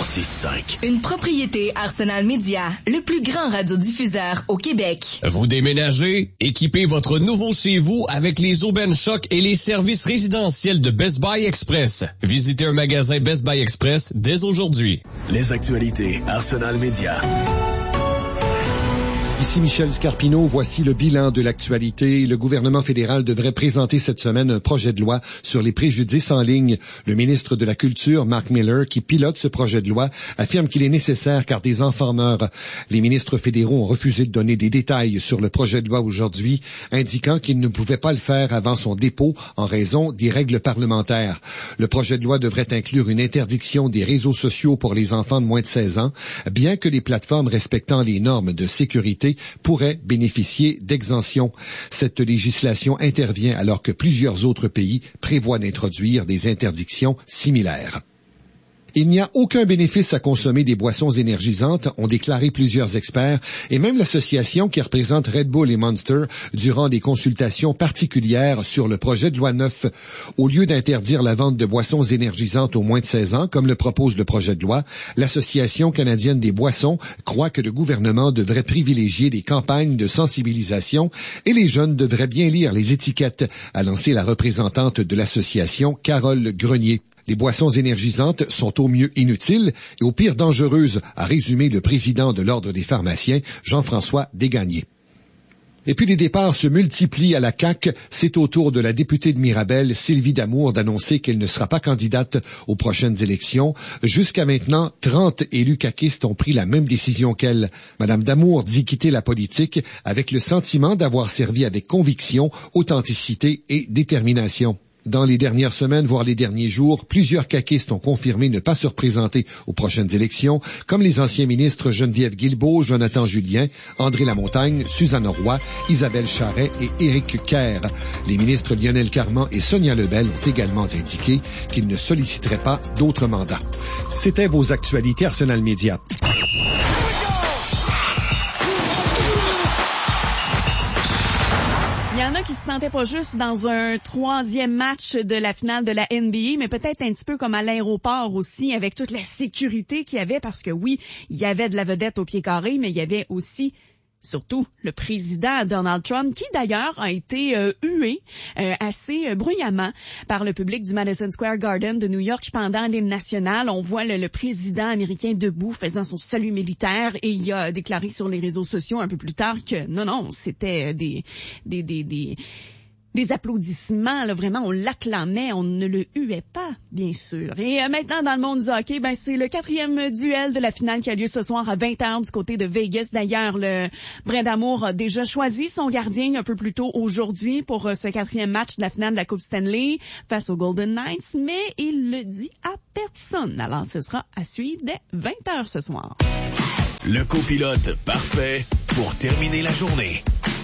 106.5. Une propriété Arsenal Media, le plus grand radiodiffuseur au Québec. Vous déménagez? Équipez votre nouveau chez vous avec les aubaines choc et les services résidentiels de Best Buy Express. Visitez un magasin Best Buy Express dès aujourd'hui. Les actualités Arsenal Media. Ici Michel Scarpino, voici le bilan de l'actualité. Le gouvernement fédéral devrait présenter cette semaine un projet de loi sur les préjudices en ligne. Le ministre de la Culture, Mark Miller, qui pilote ce projet de loi, affirme qu'il est nécessaire car des enfants meurent. Les ministres fédéraux ont refusé de donner des détails sur le projet de loi aujourd'hui, indiquant qu'ils ne pouvaient pas le faire avant son dépôt en raison des règles parlementaires. Le projet de loi devrait inclure une interdiction des réseaux sociaux pour les enfants de moins de 16 ans, bien que les plateformes respectant les normes de sécurité pourraient bénéficier d'exemptions. Cette législation intervient alors que plusieurs autres pays prévoient d'introduire des interdictions similaires. Il n'y a aucun bénéfice à consommer des boissons énergisantes, ont déclaré plusieurs experts, et même l'association qui représente Red Bull et Monster durant des consultations particulières sur le projet de loi 9. Au lieu d'interdire la vente de boissons énergisantes aux moins de 16 ans, comme le propose le projet de loi, l'Association canadienne des boissons croit que le gouvernement devrait privilégier des campagnes de sensibilisation et les jeunes devraient bien lire les étiquettes, a lancé la représentante de l'association, Carole Grenier. Les boissons énergisantes sont au mieux inutiles et au pire dangereuses, a résumé le président de l'Ordre des pharmaciens, Jean-François Desgagnés. Et puis les départs se multiplient à la CAQ. C'est au tour de la députée de Mirabel, Sylvie Damour, d'annoncer qu'elle ne sera pas candidate aux prochaines élections. Jusqu'à maintenant, 30 élus caquistes ont pris la même décision qu'elle. Madame Damour dit quitter la politique avec le sentiment d'avoir servi avec conviction, authenticité et détermination. Dans les dernières semaines, voire les derniers jours, plusieurs caquistes ont confirmé ne pas se représenter aux prochaines élections, comme les anciens ministres Geneviève Guilbeault, Jonathan Julien, André Lamontagne, Suzanne Roy, Isabelle Charret et Éric Kerr. Les ministres Lionel Carman et Sonia Lebel ont également indiqué qu'ils ne solliciteraient pas d'autres mandats. C'était vos actualités Arsenal Media. Il y en a qui se sentaient pas juste dans un troisième match de la finale de la NBA, mais peut-être un petit peu comme à l'aéroport aussi, avec toute la sécurité qu'il y avait, parce que oui, il y avait de la vedette au pied carré, mais il y avait aussi surtout le président Donald Trump, qui d'ailleurs a été hué assez bruyamment par le public du Madison Square Garden de New York pendant l'hymne national. On voit le président américain debout faisant son salut militaire et il a déclaré sur les réseaux sociaux un peu plus tard que non, c'était des applaudissements, là, vraiment, on l'acclamait, on ne le huait pas, bien sûr. Et maintenant, dans le monde du hockey, c'est le 4e duel de la finale qui a lieu ce soir à 20h du côté de Vegas. D'ailleurs, le Brin d'Amour a déjà choisi son gardien un peu plus tôt aujourd'hui pour ce 4e match de la finale de la Coupe Stanley face aux Golden Knights, mais il le dit à personne. Alors, ce sera à suivre dès 20h ce soir. Le copilote parfait pour terminer la journée.